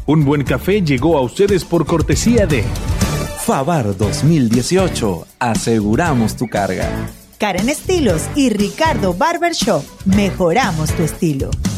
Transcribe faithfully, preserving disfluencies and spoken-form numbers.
Un buen café llegó a ustedes por cortesía de Favar dos mil dieciocho. Aseguramos tu carga. Karen Estilos y Ricardo Barbershop. Mejoramos tu estilo.